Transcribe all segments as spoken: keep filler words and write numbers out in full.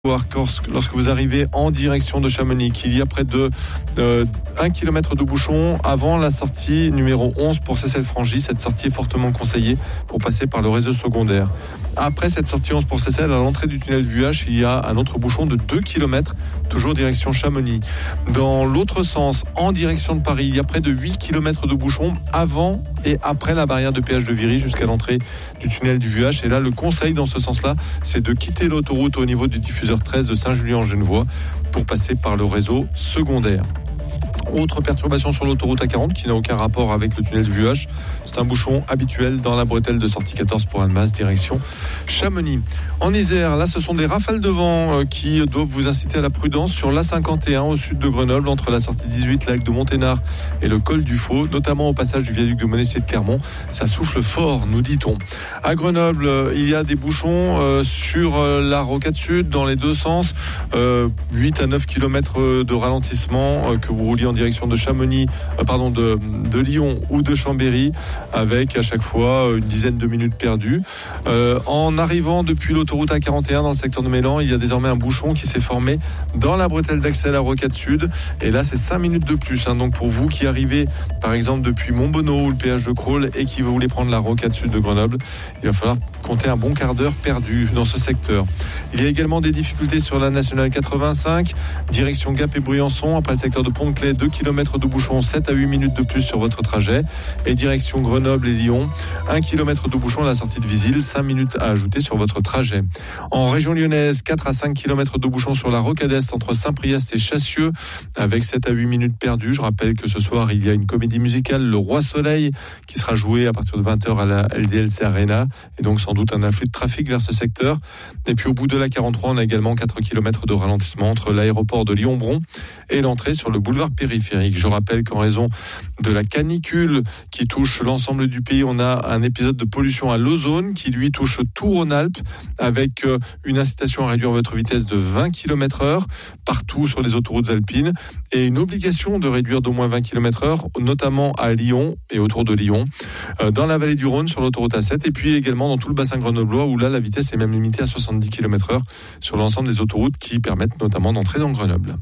Lorsque vous arrivez en direction de Chamonix, qu'il y a près de euh, un kilomètre de bouchon avant la sortie numéro onze pour Seyssel-Frangy. Cette sortie est fortement conseillée pour passer par le réseau secondaire. Après cette sortie onze pour Seyssel, à l'entrée du tunnel Vuache, il y a un autre bouchon de deux kilomètres, toujours direction Chamonix. Dans l'autre sens, en direction de Paris, il y a près de huit kilomètres de bouchon avant et après la barrière de péage de Viry jusqu'à l'entrée du tunnel du Vuache. Et là, le conseil dans ce sens-là, c'est de quitter l'autoroute au niveau du diffuseur treize de Saint-Julien-en-Genevois pour passer par le réseau secondaire. Autre perturbation sur l'autoroute A quarante qui n'a aucun rapport avec le tunnel du Vuache. C'est un bouchon habituel dans la bretelle de sortie quatorze pour Annemasse, direction Chamonix. En Isère, là, ce sont des rafales de vent qui doivent vous inciter à la prudence sur l'A cinquante et un au sud de Grenoble, entre la sortie dix-huit, lac de Monténard et le col du Faux, notamment au passage du viaduc de Monestier de Clermont. Ça souffle fort, nous dit-on. À Grenoble, il y a des bouchons sur la rocade sud dans les deux sens. huit à neuf kilomètres de ralentissement que vous rouliez en direction de Chamonix, euh, pardon, de, de Lyon ou de Chambéry, avec à chaque fois une dizaine de minutes perdues. Euh, en arrivant depuis l'autoroute A quarante et un dans le secteur de Mélan, il y a désormais un bouchon qui s'est formé dans la bretelle d'accès à la rocade sud. Et là, c'est cinq minutes de plus. Hein. Donc pour vous qui arrivez, par exemple, depuis Montbonneau ou le péage de Crolles et qui voulez prendre la rocade sud de Grenoble, il va falloir compter un bon quart d'heure perdu dans ce secteur. Il y a également des difficultés sur la nationale quatre-vingt-cinq, direction Gap et Briançon, après le secteur de Pont-de-Claix, deux kilomètres de bouchon, sept à huit minutes de plus sur votre trajet. Et direction Grenoble et Lyon, un kilomètre de bouchon à la sortie de Visil, cinq minutes à ajouter sur votre trajet. En région lyonnaise, quatre à cinq kilomètres de bouchon sur la rocade est entre Saint-Priest et Chassieux, avec sept à huit minutes perdues. Je rappelle que ce soir, il y a une comédie musicale, Le Roi Soleil, qui sera jouée à partir de vingt heures à la L D L C Arena, et donc sans doute un afflux de trafic vers ce secteur. Et puis au bout de la quarante-trois, on a également quatre kilomètres de ralentissement entre l'aéroport de Lyon-Bron et l'entrée sur le boulevard périphérique. Je rappelle qu'en raison de la canicule qui touche l'ensemble du pays, on a un épisode de pollution à l'ozone qui lui touche tout Rhône-Alpes, avec une incitation à réduire votre vitesse de vingt kilomètres heure partout sur les autoroutes alpines et une obligation de réduire d'au moins vingt kilomètres heure, notamment à Lyon et autour de Lyon, dans la vallée du Rhône sur l'autoroute A sept et puis également dans tout le bassin grenoblois où là la vitesse est même limitée à soixante-dix kilomètres heure sur l'ensemble des autoroutes qui permettent notamment d'entrer dans Grenoble.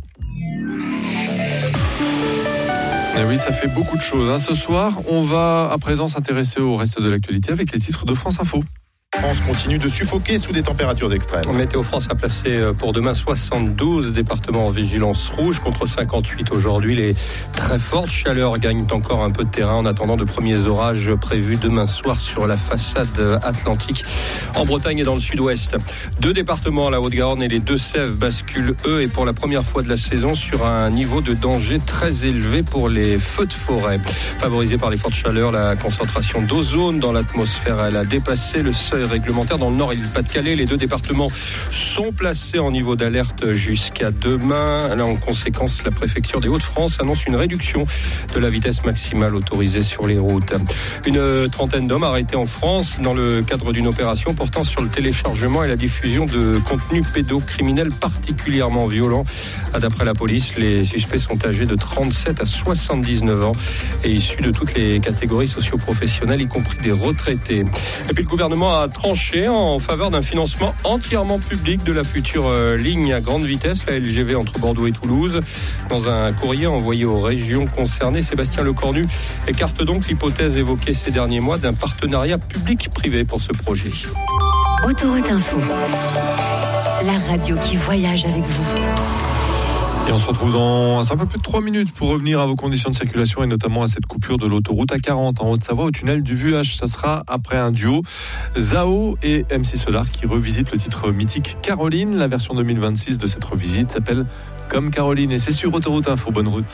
Et oui, ça fait beaucoup de choses. Hein. Ce soir, on va à présent s'intéresser au reste de l'actualité avec les titres de France Info. France continue de suffoquer sous des températures extrêmes. Météo France a placé pour demain soixante-douze départements en vigilance rouge contre cinquante-huit aujourd'hui. Les très fortes chaleurs gagnent encore un peu de terrain en attendant de premiers orages prévus demain soir sur la façade atlantique en Bretagne et dans le sud-ouest. Deux départements, la Haute-Garonne et les Deux-Sèvres, basculent eux et pour la première fois de la saison sur un niveau de danger très élevé pour les feux de forêt. Favorisée par les fortes chaleurs, la concentration d'ozone dans l'atmosphère, elle a dépassé le seuil réglementaire dans le Nord et le Pas-de-Calais. Les deux départements sont placés en niveau d'alerte jusqu'à demain. Là, en conséquence, la préfecture des Hauts-de-France annonce une réduction de la vitesse maximale autorisée sur les routes. Une trentaine d'hommes arrêtés en France dans le cadre d'une opération portant sur le téléchargement et la diffusion de contenus pédocriminels particulièrement violents. D'après la police, les suspects sont âgés de trente-sept à soixante-dix-neuf ans et issus de toutes les catégories socio-professionnelles, y compris des retraités. Et puis le gouvernement a tranché en faveur d'un financement entièrement public de la future euh, ligne à grande vitesse, la L G V entre Bordeaux et Toulouse. Dans un courrier envoyé aux régions concernées, Sébastien Lecornu écarte donc l'hypothèse évoquée ces derniers mois d'un partenariat public-privé pour ce projet. Autoroute Info, la radio qui voyage avec vous. Et on se retrouve dans un peu plus de trois minutes pour revenir à vos conditions de circulation et notamment à cette coupure de l'autoroute A quarante en Haute-Savoie au tunnel du Vuache. Ça sera après un duo, Zao et M C Solar qui revisitent le titre mythique Caroline. La version deux mille vingt-six de cette revisite s'appelle Comme Caroline et c'est sur Autoroute Info. Bonne route.